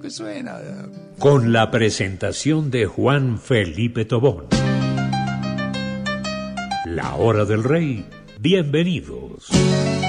que suena. Con la presentación de Juan Felipe Tobón. La Hora del Rey. Bienvenidos.